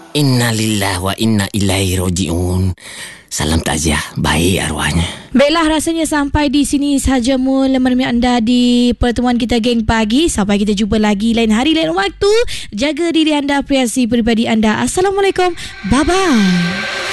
Innalillahi wa inna ilaihi raji'un. Salam takziah, baik arwahnya. Baiklah, rasanya sampai di sini sahaja mula menemui anda di pertemuan kita geng pagi. Sampai kita jumpa lagi lain hari, lain waktu. Jaga diri anda, apresiasi peribadi anda. Assalamualaikum. Bye-bye.